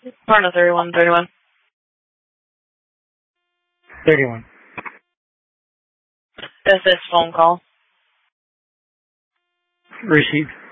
Partner 3131. 31. This is phone call. Received.